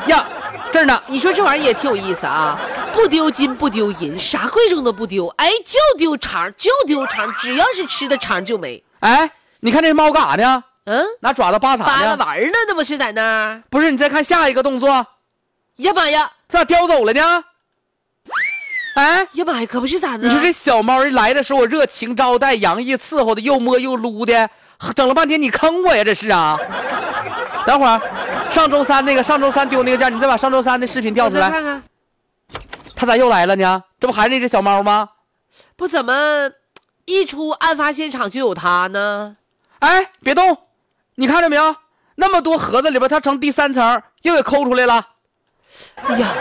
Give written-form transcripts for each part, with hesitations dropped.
呀，这儿呢。 你说这玩意儿也挺有意思啊，不丢金不丢银，啥贵重都不丢，哎，就丢肠，就丢肠，只要是吃的肠就没。 哎，你看这猫干啥呢？拿爪子扒啥呢？ 扒拉玩呢，那不是在那儿？ 不是，你再看下一个动作。 呀妈呀， 咋叼走了呢？哎， 呀妈呀，可不是咋的？ 你说这小猫一来的时候，我热情招待，洋溢伺候的，又摸又撸的，整了半天你坑我呀，这是啊？等会儿，上周三丢那个家，你再把上周三的视频调出来， 看看。 他咋又来了呢？这不还是那只小猫吗？ 不怎么，一出案发现场就有它呢。 哎，别动，你看着没有？那么多盒子里边，它成第3层，又给抠出来了。 哎呀，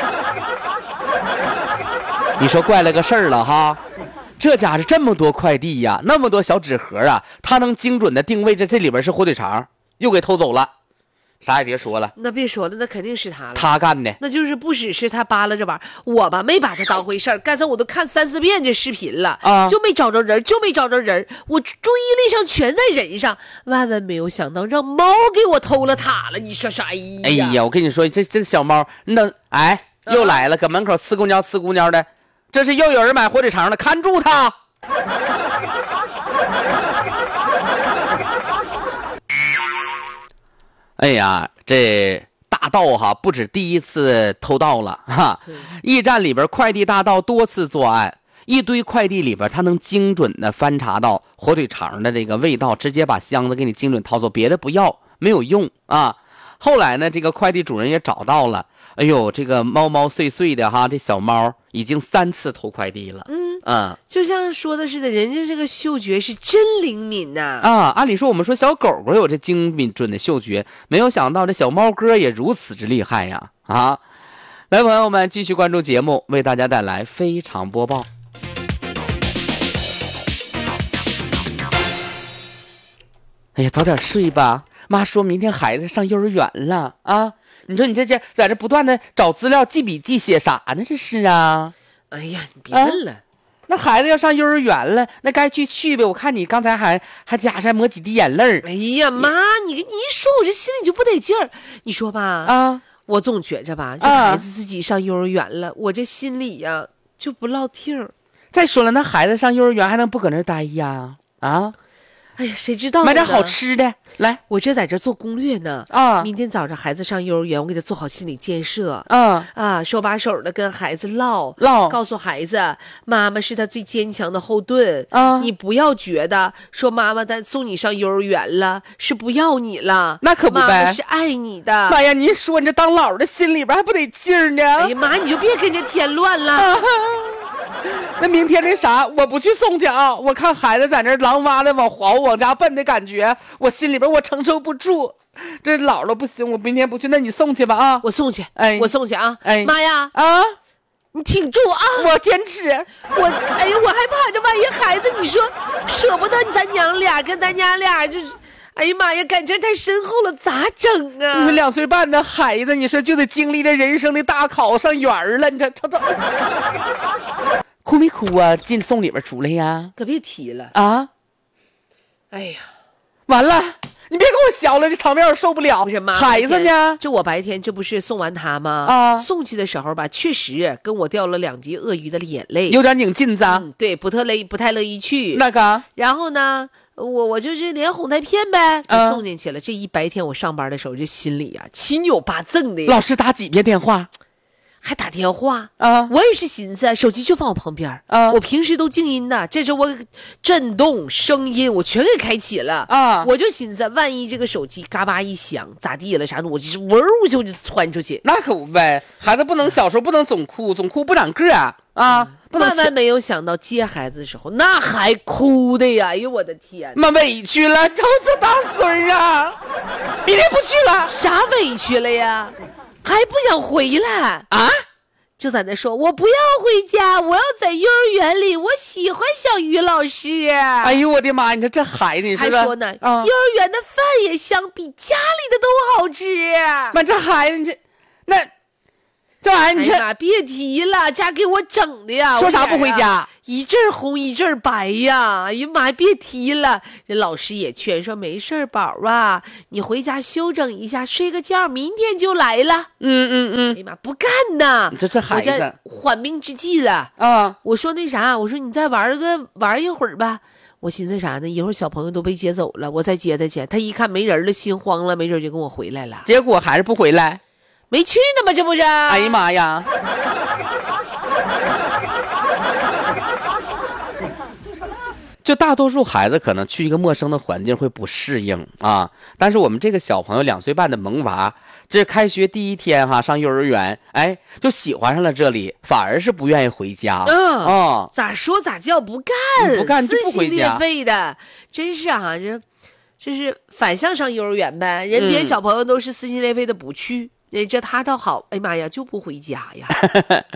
你说怪了个事儿了哈，这家是这么多快递呀，那么多小纸盒啊，它能精准的定位这里边是火腿肠，又给偷走了。啥也别说了， 那别说了，那肯定是他了， 他干的。 那就是不只是他扒拉这玩意儿，我吧没把他当回事儿。刚才我都看3、4遍这视频了啊，就没找着人，我注意力上全在人上，万万没有想到让猫给我偷了塔了。你说啥意思？ 哎呀，我跟你说，这小猫，那又来了，搁门口呲姑娘的，这是又有人买火腿肠了，看住他。哎呀，这大盗哈不止第一次偷盗了哈，驿站里边快递大盗多次作案，一堆快递里边他能精准的翻查到火腿肠的这个味道，直接把箱子给你精准掏走，别的不要，没有用啊。后来呢，这个快递主人也找到了，哎呦，这个毛毛碎碎的哈，这小猫已经3次偷快递了。 就像说的似的，人家这个嗅觉是真灵敏呐。 按理说我们说小狗狗有这精准的嗅觉，没有想到这小猫哥也如此之厉害呀！来，朋友们继续关注节目，为大家带来非常播报。哎呀，早点睡吧，妈说明天孩子上幼儿园了啊！你说你这在这不断的找资料、记笔记，写啥呢？这是啊！ 哎呀，你别问了。 那孩子要上幼儿园了，那该去呗。我看你刚才还家还抹几滴眼泪。 哎呀妈，你一说我这心里就不得劲儿。你说吧，我总觉着吧，这孩子自己上幼儿园了，我这心里呀就不落听儿。 再说了，那孩子上幼儿园还能不搁那儿待呀？ 哎呀，谁知道呢？ 买点好吃的来， 我这在这做攻略呢。明天早上孩子上幼儿园，我给他做好心理建设。手把手的跟孩子唠，告诉孩子，妈妈是他最坚强的后盾。你不要觉得说妈妈送你上幼儿园了是不要你了， 那可不呗， 妈妈是爱你的。 妈呀，你说你这当姥的心里边还不得劲儿呢？ 哎呀妈，你就别跟着添乱了。 那明天那啥，我不去送去啊！我看孩子在那狼哇的往家奔的感觉，我心里边我承受不住。这姥姥不行，我明天不去，那你送去吧啊！ 我送去，我送去啊！妈呀你挺住啊！ 我坚持。 我害怕这万一孩子，你说舍不得咱娘俩跟咱娘俩就是。哎呀妈呀，感情太深厚了，咋整啊？ 你说2岁半的孩子，你说就得经历这人生的大考，上园儿了，你这瞅，哭没哭啊？进送里边出来呀？ 可别提了啊！ 哎呀， 完了，你别给我削了，这场面我受不了。 不是妈， 孩子呢？ 这我白天这不是送完他吗？送去的时候吧，确实跟我掉了2滴鳄鱼的眼泪， 有点拧劲子。 对，不太乐意去那个。 然后呢？我就是连哄带骗呗，送进去了。这一白天我上班的时候，这心里七扭八赠的。 老师打几遍电话， 还打电话我也是寻思，手机就放我旁边我平时都静音的，这时候我震动声音我全给开启了我就寻思，万一这个手机嘎巴一响，咋地了啥的，我就是嗡就窜出去。 那可不呗，孩子不能小时候不能总哭不长个万万没有想到接孩子的时候那还哭的呀！哎呦我的天， 妈委屈了，瞅瞅大孙儿啊，明天不去了。 啥委屈了呀？还不想回来就在那说，我不要回家，我要在幼儿园里，我喜欢小于老师。 哎呦我的妈，你说这孩子，你还说呢，幼儿园的饭也香，比家里的都好吃。 妈，这孩子， 这玩意儿你这别提了，家给我整的呀！ 说啥不回家？ 一阵红一阵白呀！哎呀妈呀，别提了。这老师也劝说没事宝啊，你回家休整一下，睡个觉，明天就来了。哎呀妈，不干呐！ 这孩子， 我这缓兵之计了啊！我说那啥，我说你再玩一会儿吧。我寻思啥呢？一会儿小朋友都被接走了，我再接他去。他一看没人了，心慌了，没准就跟我回来了。 结果还是不回来， 没去呢吗？这不是？ 哎呀妈呀！就大多数孩子可能去一个陌生的环境会不适应啊，但是我们这个小朋友2岁半的萌娃，这开学第一天哈，上幼儿园，哎，就喜欢上了这里，反而是不愿意回家。 咋说咋叫不干，撕心裂肺的，真是啊，这是反向上幼儿园呗，人别的小朋友都是撕心裂肺的不去。这他倒好，哎妈呀，就不回家呀。